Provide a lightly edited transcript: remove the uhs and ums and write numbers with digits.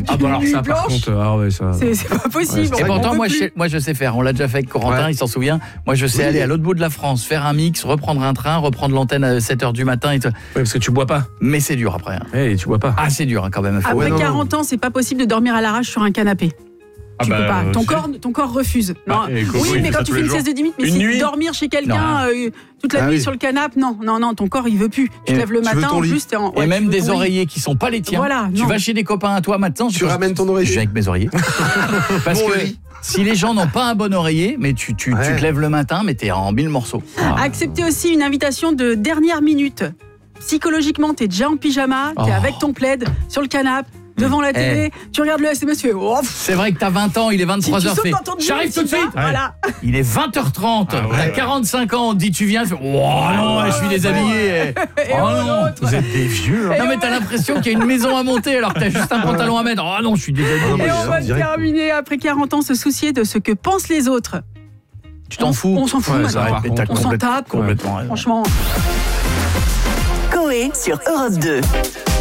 Ah bah alors nuit ça par blanche. contre, ça. C'est pas possible. Et on pourtant, peut moi plus. je sais faire. On l'a déjà fait avec Corentin, il s'en souvient. Moi, je sais aller à l'autre bout de la France, faire un mix, reprendre un train, reprendre l'antenne à 7h du matin. Et tout. Ouais, parce que tu bois pas. Mais c'est dur après. Tu bois pas. Ah, c'est dur quand même. Après 40 ans, c'est pas possible de dormir à l'arrache sur un canapé. Tu peux pas. Ton corps refuse. Non. Oui, mais quand tu fais une sieste de 10 minutes, mais c'est dormir chez quelqu'un toute la nuit sur le canapé, non, ton corps il veut plus. Tu te lèves le matin, en plus t'es en. Et même des oreillers qui sont pas les tiens. Voilà, tu vas chez des copains à toi maintenant. Tu ramènes ton oreiller. Je viens avec mes oreillers. Parce que si les gens n'ont pas un bon oreiller, mais tu te lèves le matin, mais t'es en 1000 morceaux. Accepter aussi une invitation de dernière minute. Psychologiquement, t'es déjà en pyjama, t'es avec ton plaid sur le canapé. Devant la télé, tu regardes le SMS, tu fais c'est vrai que t'as 20 ans, il est 23h. J'arrive tout de suite. Voilà. Il est 20h30. T'as 45 ans, on te dit tu viens. Oh non, je suis déshabillé. Oh non, vous êtes des vieux. Non mais t'as l'impression qu'il y a une maison à monter alors que t'as juste un pantalon à mettre. Oh non, je suis déshabillé. Et on va terminer après 40 ans, se soucier de ce que pensent les autres. Tu t'en fous. On s'en fout maintenant. On s'en tape. Complètement. Franchement. Coé sur Europe 2.